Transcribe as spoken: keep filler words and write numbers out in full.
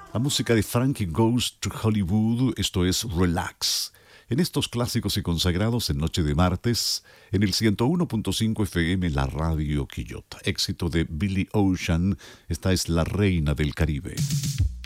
La música de Frankie Goes to Hollywood, esto es Relax. En estos clásicos y consagrados en Noche de Martes, en el ciento uno punto cinco F M, la radio Quillota. Éxito de Billy Ocean, esta es La Reina del Caribe.